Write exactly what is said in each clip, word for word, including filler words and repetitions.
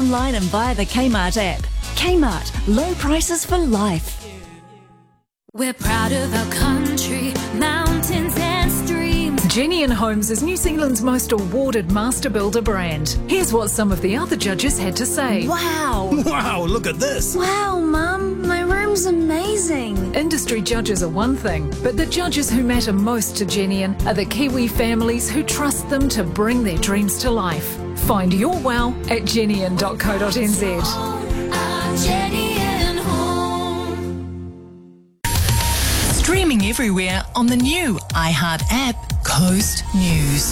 online and via the Kmart app. Kmart, low prices for life. We're proud of our country, mountains and streams. Genian Homes is New Zealand's most awarded master builder brand. Here's what some of the other judges had to say. Wow. Wow, look at this. Wow, Mum, my room's amazing. Industry judges are one thing, but the judges who matter most to Genian are the Kiwi families who trust them to bring their dreams to life. Find your wow at genian dot co dot n z. Streaming everywhere on the new iHeart app, Coast News.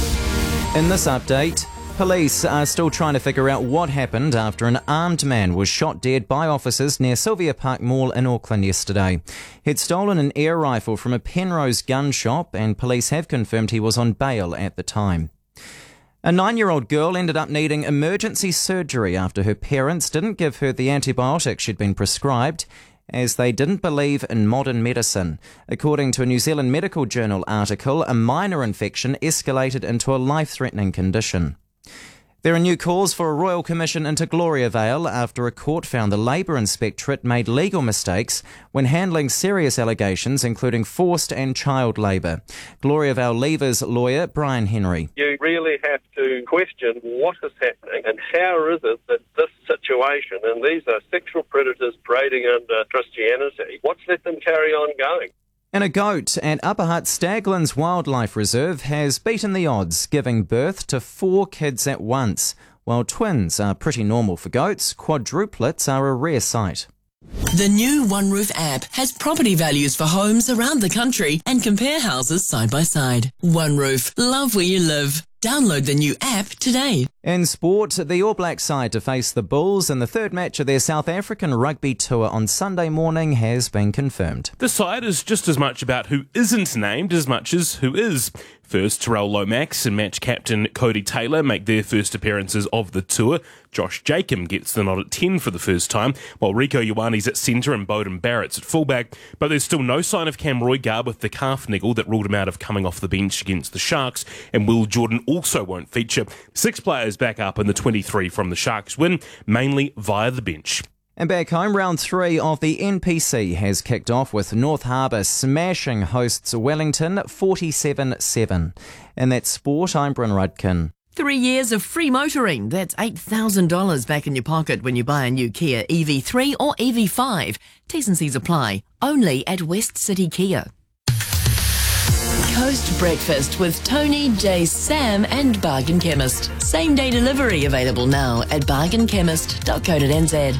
In this update, police are still trying to figure out what happened after an armed man was shot dead by officers near Sylvia Park Mall in Auckland yesterday. He'd stolen an air rifle from a Penrose gun shop, and police have confirmed he was on bail at the time. A nine-year-old girl ended up needing emergency surgery after her parents didn't give her the antibiotics she'd been prescribed, as they didn't believe in modern medicine. According to a New Zealand Medical Journal article, a minor infection escalated into a life-threatening condition. There are new calls for a royal commission into Gloriavale after a court found the Labour Inspectorate made legal mistakes when handling serious allegations including forced and child labour. Gloriavale Leavers lawyer Brian Henry. You really have to question what is happening and how is it that this situation, and these are sexual predators parading under Christianity, what's let them carry on going? And a goat at Upper Hutt Staglands Wildlife Reserve has beaten the odds, giving birth to four kids at once. While twins are pretty normal for goats, quadruplets are a rare sight. The new OneRoof app has property values for homes around the country and compare houses side by side. OneRoof, love where you live. Download the new app today. In sport, the All Blacks side to face the Bulls in the third match of their South African rugby tour on Sunday morning has been confirmed. The side is just as much about who isn't named as much as who is. First, Terrell Lomax and match captain Cody Taylor make their first appearances of the tour. Josh Jacob gets the nod at ten for the first time, while Rico Ioane's at centre and Bowden Barrett's at fullback. But there's still no sign of Cam Roygar with the calf niggle that ruled him out of coming off the bench against the Sharks, and Will Jordan also won't feature. Six players back up in the twenty-three from the Sharks win, mainly via the bench. And back home, round three of the N P C has kicked off with North Harbour smashing hosts Wellington forty-seven seven. And that's sport, I'm Bryn Rudkin. Three years of free motoring. That's eight thousand dollars back in your pocket when you buy a new Kia E V three or E V five. T's and C's apply. Only at West City Kia. Coast Breakfast with Tony, Jace, Sam and Bargain Chemist. Same day delivery available now at bargain chemist dot co dot n z.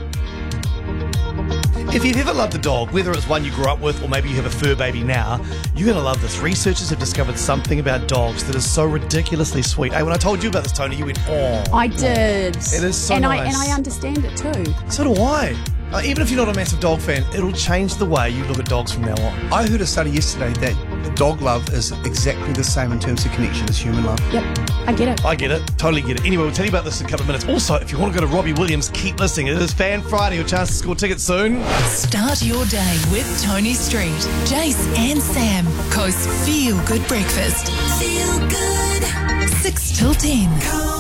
If you've ever loved a dog, whether it's one you grew up with or maybe you have a fur baby now, you're going to love this. Researchers have discovered something about dogs that is so ridiculously sweet. Hey, when I told you about this, Tony, you went, oh. I did. It is so and nice. I, and I understand it too. So do I. Uh, even if you're not a massive dog fan, it'll change the way you look at dogs from now on. I heard a study yesterday that dog love is exactly the same in terms of connection as human love. Yep, I get it. I get it. Totally get it. Anyway, we'll tell you about this in a couple of minutes. Also, if you want to go to Robbie Williams, keep listening. It is Fan Friday. Your chance to score tickets soon. Start your day with Tony Street, Jace and Sam. Coast Feel Good Breakfast. Feel good. six till ten.